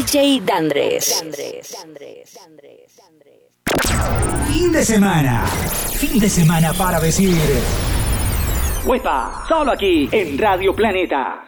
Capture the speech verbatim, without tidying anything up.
J Dandres. Fin de semana. Fin de semana para decir. ¡Huepa! Solo aquí en Radio Planeta.